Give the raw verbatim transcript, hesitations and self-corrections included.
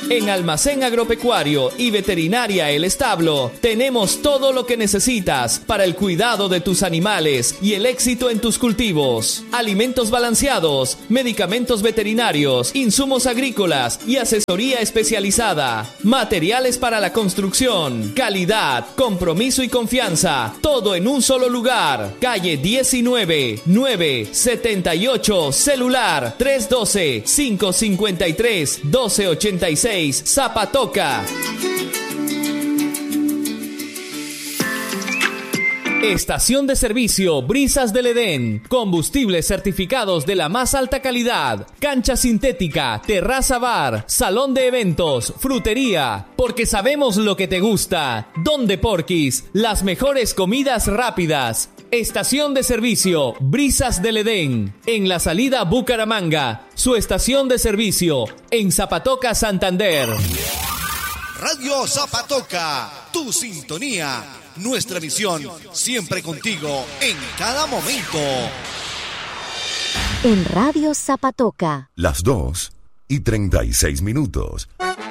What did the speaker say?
En Almacén Agropecuario y Veterinaria El Establo tenemos todo lo que necesitas para el cuidado de tus animales y el éxito en tus cultivos. Alimentos balanceados, medicamentos veterinarios, insumos agrícolas y asesoría especializada. Materiales para la construcción, calidad, compromiso y confianza. Todo en un solo lugar. Calle diecinueve, nueve setenta y ocho, celular tres uno dos, cinco cinco tres, uno dos ocho seis. Zapatoca. Estación de servicio Brisas del Edén. Combustibles certificados de la más alta calidad. Cancha sintética, terraza bar, salón de eventos, frutería. Porque sabemos lo que te gusta. Donde Porquis, las mejores comidas rápidas. Estación de servicio Brisas del Edén. En la salida Bucaramanga. Su estación de servicio en Zapatoca, Santander. Radio Zapatoca, tu sintonía. Nuestra misión, siempre contigo, en cada momento. En Radio Zapatoca. Las dos y treinta y seis minutos.